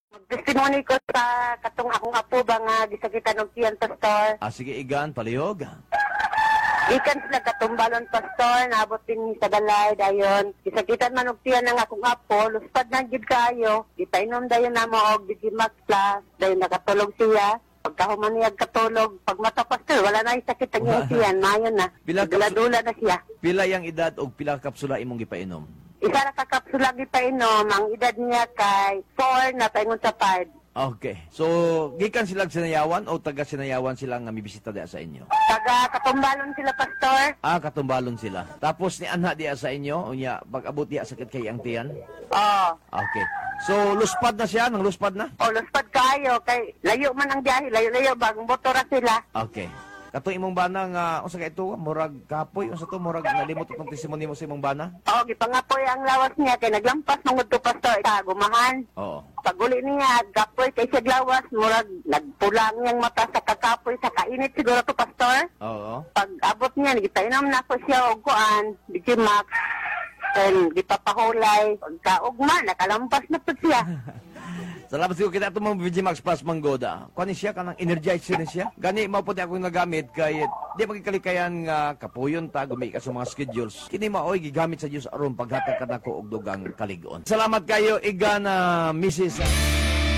Testimony ko sa katong akong apo ba nga gisakitan og tiyan pastor. Sige, Igan, palihog. Ikan sila katumbalon pastor, naabot din sa balay dayon. Gisakitan man og tiyan ng akong apo, luspad na gid kaayo. Gipainom dayon namo og Digimax Plus, dayon nakatulog siya. Pagkahuman niya katulog, pag mata pastor, wala na yung sakit ang iyang tiyan, mayon na. Dula-dula na siya. Pila yang edad o pila ka kapsula imong gipainom? Isa na kakapsula gipainom, ang edad niya kay 4 na paingon sa 5. Okay. So, gikan sila sinayawan o taga sinayawan sila nga mibisita diya sa inyo? Taga katumbalon sila pastor. Katumbalon sila. Tapos ni anha diya sa inyo, unya pag-abot diya sakit kay ang tiyan? Oo. Okay. So, luspad na siya, nang luspad na? O, luspad kayo, kay layo man ang biyahe, layo-layo, bagong motora sila. Okay. Kato imong bana nga, unsa ka ito, murag kapoy, unsa to, murag nalimot itong testimony mo sa imong bana? Oo, gipangapoy ang lawas niya, kay naglampas mong to pastor, gumahan. Oo. Paguli niya, gapoy kay siya lawas, murag nagpulang niyang mata sa kakapoy, sa kainit siguro to pastor. Oo. Pag abot niya, nagitainom na ko siya og kuan, Digimax, then gipapahulay, pagkaugma, nakalampas na po siya. Salamat siguro kita itong mga VG Max Plus Manggoda. Kani siya, kanang energizer siya. Gani, maputi akong nagamit kay di magkalikayan nga kapuyon ta, gumi ka sa mga schedules. Kini maoy, gigamit sa Diyos aron paghatag ka na ko og dugang kaligon. Salamat kayo, Igan, Mrs.